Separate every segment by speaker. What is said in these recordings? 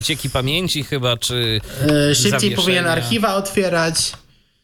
Speaker 1: Wycieki pamięci chyba, czy
Speaker 2: Szybciej
Speaker 1: zawieszenia.
Speaker 2: powinien archiwa otwierać.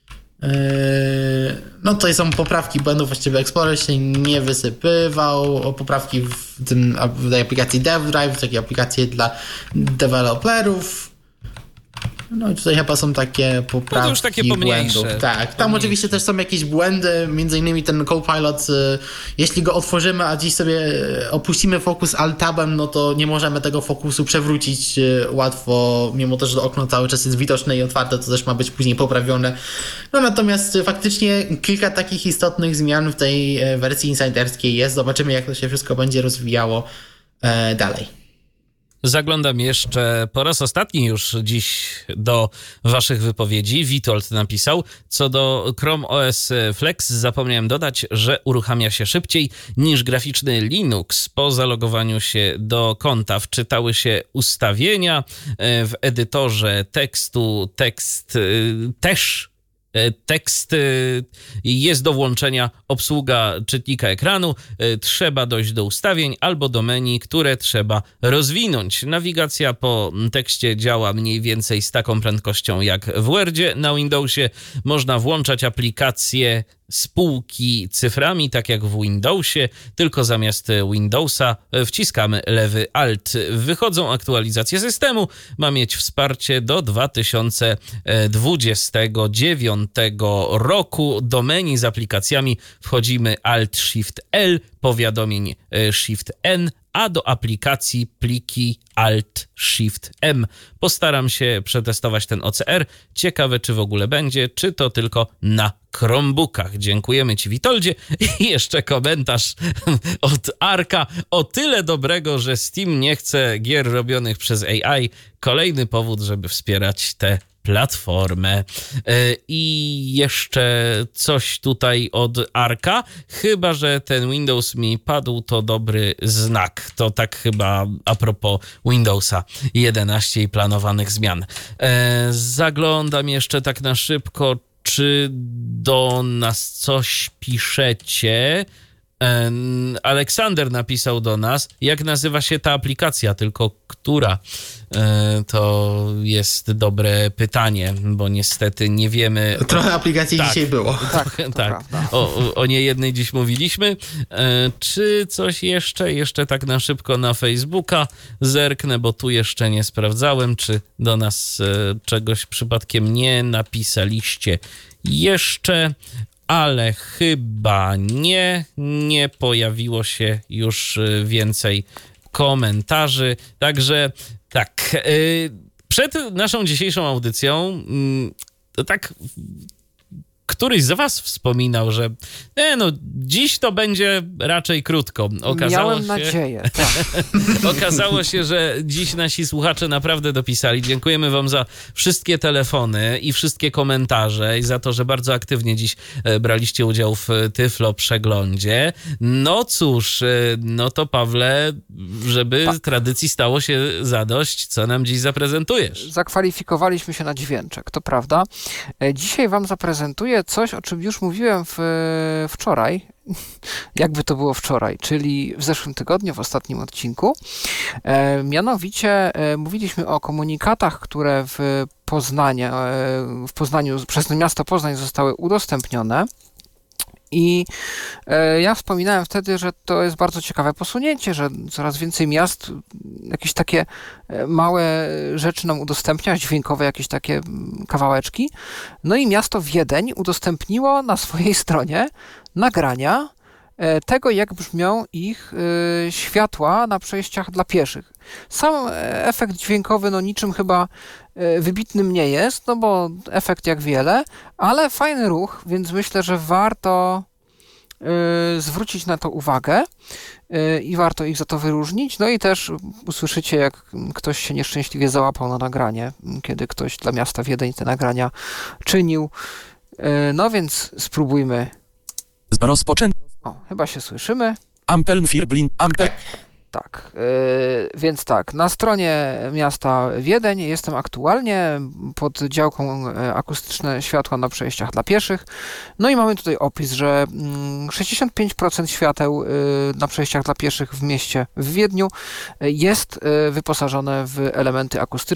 Speaker 2: No tutaj są poprawki błędów, właściwie Explorer się nie wysypywał, poprawki w tej aplikacji DevDrive, takie aplikacje dla deweloperów. No i tutaj chyba są takie poprawki
Speaker 1: No to już takie pomniejsze.
Speaker 2: błędów. Tak, tam oczywiście też są jakieś błędy, między innymi ten Copilot, jeśli go otworzymy, a dziś sobie opuścimy fokus Alt-Tabem, no to nie możemy tego fokusu przewrócić łatwo, mimo też, że okno cały czas jest widoczne i otwarte, to też ma być później poprawione. No natomiast faktycznie kilka takich istotnych zmian w tej wersji insiderskiej jest. Zobaczymy, jak to się wszystko będzie rozwijało dalej.
Speaker 1: Zaglądam jeszcze po raz ostatni już dziś do waszych wypowiedzi. Witold napisał, co do Chrome OS Flex zapomniałem dodać, że uruchamia się szybciej niż graficzny Linux. Po zalogowaniu się do konta wczytały się ustawienia w edytorze tekstu. Tekst jest do włączenia, obsługa czytnika ekranu, trzeba dojść do ustawień albo do menu, które trzeba rozwinąć. Nawigacja po tekście działa mniej więcej z taką prędkością jak w Wordzie. Na Windowsie można włączać aplikacje spółki cyframi, tak jak w Windowsie, tylko zamiast Windowsa wciskamy lewy Alt. Wychodzą aktualizacje systemu, ma mieć wsparcie do 2029 roku. Do menu z aplikacjami wchodzimy Alt-Shift-L, powiadomień Shift-N, a do aplikacji pliki Alt-Shift-M. Postaram się przetestować ten OCR. Ciekawe, czy w ogóle będzie, czy to tylko na Chromebookach. Dziękujemy ci, Witoldzie. I jeszcze komentarz od Arka. O tyle dobrego, że Steam nie chce gier robionych przez AI. Kolejny powód, żeby wspierać tę platformę. I jeszcze coś tutaj od Arka. Chyba że ten Windows mi padł, to dobry znak. To tak chyba a propos Windowsa 11 i planowanych zmian. Zaglądam jeszcze tak na szybko, czy do nas coś piszecie. Aleksander napisał do nas, jak nazywa się ta aplikacja, tylko która? To jest dobre pytanie, bo niestety nie wiemy.
Speaker 2: Trochę aplikacji dzisiaj było.
Speaker 1: Tak. O niejednej dziś mówiliśmy. Czy coś jeszcze tak na szybko na Facebooka zerknę, bo tu jeszcze nie sprawdzałem, czy do nas czegoś przypadkiem nie napisaliście jeszcze. Ale chyba nie pojawiło się już więcej komentarzy. Także tak, przed naszą dzisiejszą audycją to tak któryś z was wspominał, że dziś to będzie raczej krótko.
Speaker 3: Miałem nadzieję. Tak.
Speaker 1: Okazało się, że dziś nasi słuchacze naprawdę dopisali. Dziękujemy wam za wszystkie telefony i wszystkie komentarze i za to, że bardzo aktywnie dziś braliście udział w Tyflo Przeglądzie. No cóż, no to Pawle, żeby tradycji stało się zadość, co nam dziś zaprezentujesz?
Speaker 3: Zakwalifikowaliśmy się na dźwięczek, to prawda. Dzisiaj wam zaprezentuję coś, o czym już mówiłem wczoraj, jakby to było wczoraj, czyli w zeszłym tygodniu, w ostatnim odcinku. Mianowicie mówiliśmy o komunikatach, które w Poznaniu przez miasto Poznań zostały udostępnione. I ja wspominałem wtedy, że to jest bardzo ciekawe posunięcie, że coraz więcej miast jakieś takie małe rzeczy nam udostępnia, dźwiękowe jakieś takie kawałeczki. No i miasto Wiedeń udostępniło na swojej stronie nagrania tego, jak brzmią ich światła na przejściach dla pieszych. Sam efekt dźwiękowy niczym chyba wybitnym nie jest, bo efekt jak wiele, ale fajny ruch, więc myślę, że warto zwrócić na to uwagę i warto ich za to wyróżnić. No i też usłyszycie, jak ktoś się nieszczęśliwie załapał na nagranie, kiedy ktoś dla miasta Wiedeń te nagrania czynił. No więc spróbujmy.
Speaker 4: Rozpoczęto.
Speaker 3: O, chyba się słyszymy.
Speaker 4: Ampeln Firblin. Ampel.
Speaker 3: Tak, więc tak, na stronie miasta Wiedeń jestem aktualnie pod działką akustyczne światła na przejściach dla pieszych. No i mamy tutaj opis, że 65% świateł na przejściach dla pieszych w mieście w Wiedniu jest wyposażone w elementy akustyczne.